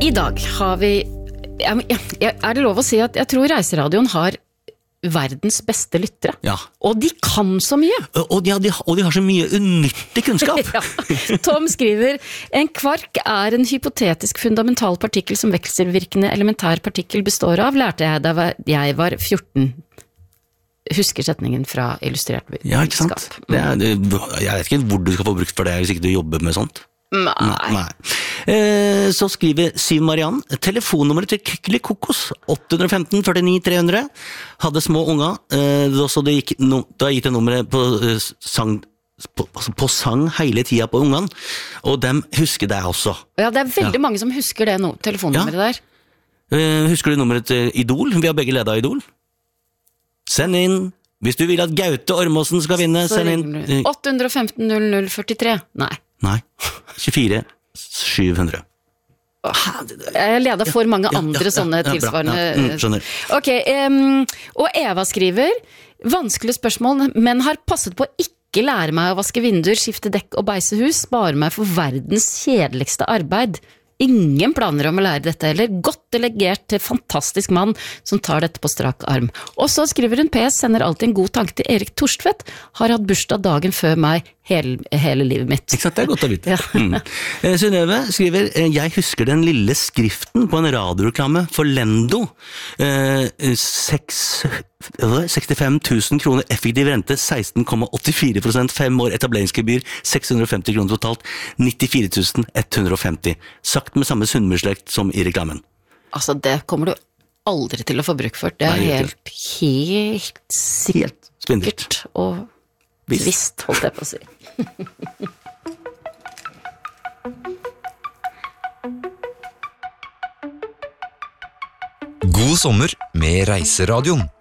I dag har vi, er det lov å si at jeg tror Reiseradioen har verdens beste lyttere. Ja. Og de kan så mye. Og de har så mye unyttig kunnskap. Ja. Tom skriver, en kvark er en hypotetisk fundamental partikkel som vekselvirkende elementær partikkel består av, lærte jeg da jeg var 14. Husker setningen fra illustrert vitenskap. Ja, ikke sant? Jeg vet ikke hvor du skal få brukt for det hvis ikke du jobber med sånt. Nei. Så skriver Siv Mariann, telefonnummeret til Kykeli Kokos 815 49 300 hadde små unger, så da gikk det nummeret på sang hele tida på ungene, og dem husker det også. Ja, det er veldig mange som husker det telefonnummeret der. Husker du nummeret til Idol? Vi har begge ledet av Idol. Send inn, hvis du vil at Gaute Ormåsen skal vinne, send inn 815 0043. Nei, 24 700. Jeg leder for mange andre sånne tilsvarende. Skjønner. Ok, og Eva skriver, vanskelig spørsmål, men har passet på å ikke lære meg å vaske vinduer, skifte dekk og beise hus, spare meg for verdens kjedeligste arbeid. Ingen planer om å lære dette heller. Godt delegert til fantastisk mann som tar dette på strak arm. Og så skriver hun PS, sender alltid en god tanke til Erik Torstvedt, har hatt bursdag dagen før meg hele livet mitt. Ikke sant, det er godt å vite. Synnøve skriver, jeg husker den lille skriften på en radioreklame for Lendo. 65 000 kroner effektiv rente, 16,84%, 5 år etableringsgebyr, 650 kroner totalt, 94 150. Sagt med samme sunnmørslekt som i reklamen. Altså, det kommer du aldri til å få bruk for. Det er helt sikkert og visst, holdt jeg på å si. God sommer med Reiseradioen.